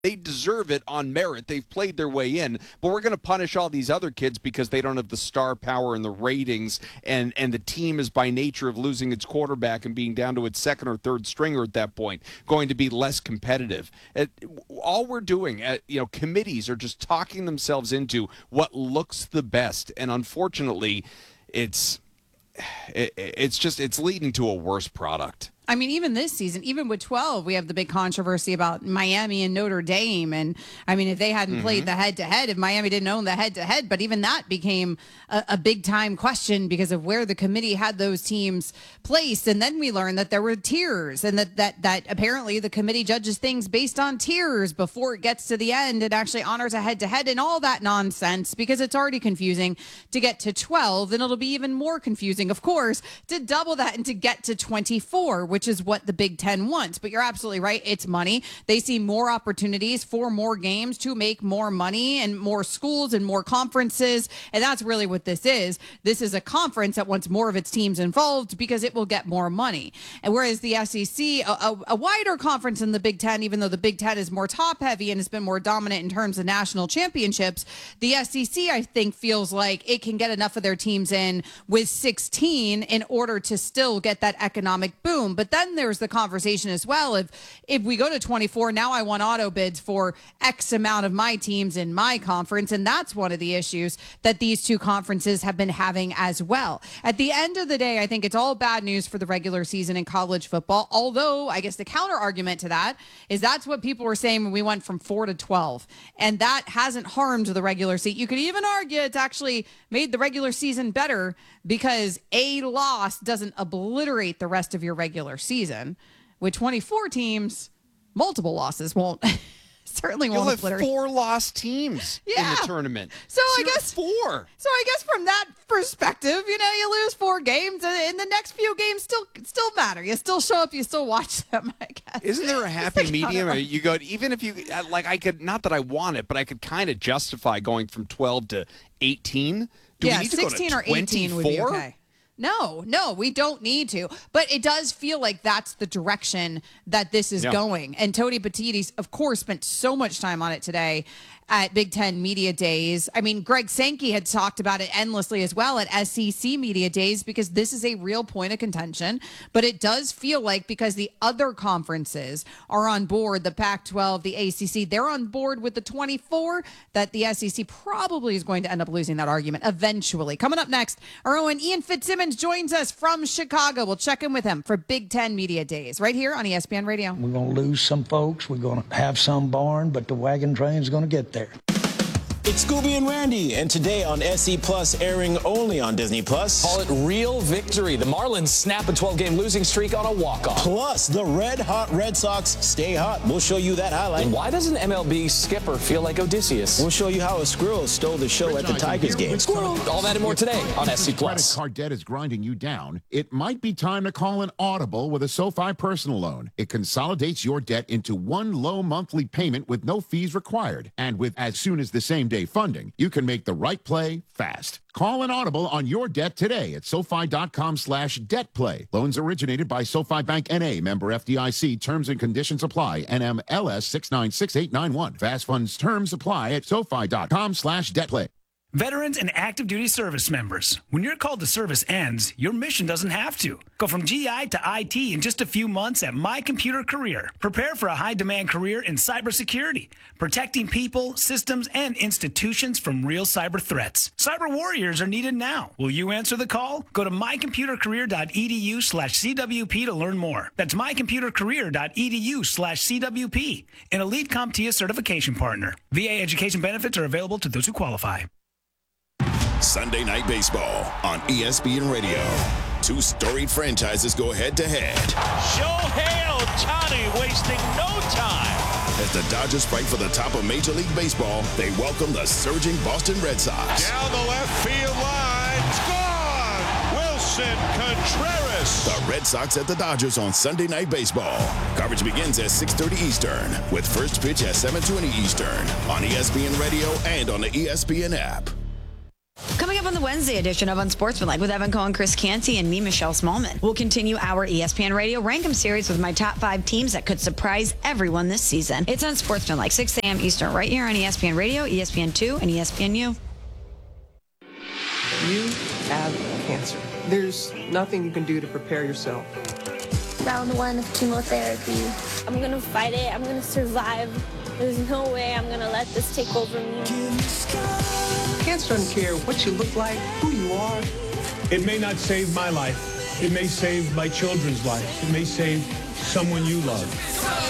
They deserve it on merit. They've played their way in, but we're going to punish all these other kids because they don't have the star power and the ratings, and the team is by nature of losing its quarterback and being down to its second or third stringer at that point going to be less competitive. All we're doing, committees are just talking themselves into what looks the best, and unfortunately, it's leading to a worse product. I mean, even this season, even with 12, we have the big controversy about Miami and Notre Dame. And I mean, if they hadn't played the head-to-head, if Miami didn't own the head-to-head, but even that became a big-time question because of where the committee had those teams placed. And then we learned that there were tiers, and that apparently the committee judges things based on tiers before it gets to the end and actually honors a head-to-head and all that nonsense, because it's already confusing to get to 12. And it'll be even more confusing, of course, to double that and to get to 24, which is what the Big Ten wants. But you're absolutely right. It's money. They see more opportunities for more games to make more money and more schools and more conferences. And that's really what this is. This is a conference that wants more of its teams involved because it will get more money. And whereas the SEC, a wider conference than the Big Ten, even though the Big Ten is more top heavy and has been more dominant in terms of national championships, the SEC, I think, feels like it can get enough of their teams in with 16 in order to still get that economic boom. But then there's the conversation as well. If we go to 24, now I want auto bids for X amount of my teams in my conference. And that's one of the issues that these two conferences have been having as well. At the end of the day, I think it's all bad news for the regular season in college football. Although I guess the counter argument to that is that's what people were saying when we went from 4 to 12. And that hasn't harmed the regular season. You could even argue it's actually made the regular season better because a loss doesn't obliterate the rest of your regular season. With 24 teams, multiple losses won't certainly won't obliterate. You'll have 4 lost teams in the tournament. So I guess 4. So I guess from that perspective, you lose 4 games and the next few games still matter. You still show up, you still watch them, I guess. Isn't there a happy medium? Or you go, even if you I could, not that I want it, but I could kind of justify going from 12 to 18. Do we need to 16 go to or 18 would be okay. No, we don't need to. But it does feel like that's the direction that this is going. And Tony Petitti, of course, spent so much time on it today at Big Ten Media Days. I mean, Greg Sankey had talked about it endlessly as well at SEC Media Days because this is a real point of contention. But it does feel like because the other conferences are on board, the Pac-12, the ACC, they're on board with the 24, that the SEC probably is going to end up losing that argument eventually. Coming up next, our own Ian Fitzsimmons joins us from Chicago. We'll check in with him for Big Ten Media Days right here on ESPN Radio. We're going to lose some folks. We're going to have some barn, but the wagon train's going to get there. It's Scooby and Randy, and today on SC Plus, airing only on Disney Plus. Call it real victory. The Marlins snap a 12-game losing streak on a walk-off. Plus, the red-hot Red Sox stay hot. We'll show you that highlight. And why does an MLB skipper feel like Odysseus? We'll show you how a squirrel stole the show at the Tigers game. Squirrel! All that and more today on SC Plus. Credit card debt is grinding you down. It might be time to call an audible with a SoFi personal loan. It consolidates your debt into one low monthly payment with no fees required. And with as soon as the same-day funding, you can make the right play fast. Call an audible on your debt today at SoFi.com/debtplay. Loans originated by SoFi Bank N.A., member FDIC. Terms and conditions apply. NMLS 696891. Fast funds terms apply at SoFi.com/debtplay. Veterans and active duty service members, when your call to service ends, your mission doesn't have to. Go from GI to IT in just a few months at My Computer Career. Prepare for a high-demand career in cybersecurity, protecting people, systems, and institutions from real cyber threats. Cyber warriors are needed now. Will you answer the call? Go to mycomputercareer.edu/CWP to learn more. That's mycomputercareer.edu/CWP, an elite CompTIA certification partner. VA education benefits are available to those who qualify. Sunday Night Baseball on ESPN Radio. 2 storied franchises go head-to-head. Shohei Ohtani wasting no time. As the Dodgers fight for the top of Major League Baseball, they welcome the surging Boston Red Sox. Down the left field line. Gone! Wilson Contreras. The Red Sox at the Dodgers on Sunday Night Baseball. Coverage begins at 6:30 Eastern, with first pitch at 7:20 Eastern on ESPN Radio and on the ESPN app. Coming up on the Wednesday edition of Unsportsmanlike with Evan Cohen, Chris Canty, and me, Michelle Smallman. We'll continue our ESPN Radio Rankem series with my top 5 teams that could surprise everyone this season. It's Unsportsmanlike, 6 a.m. Eastern, right here on ESPN Radio, ESPN2, and ESPNU. You have cancer. There's nothing you can do to prepare yourself. Round 1 of chemotherapy. I'm going to fight it. I'm going to survive. There's no way I'm going to let this take over me. Cancer doesn't care what you look like, who you are. It may not save my life. It may save my children's lives. It may save someone you love.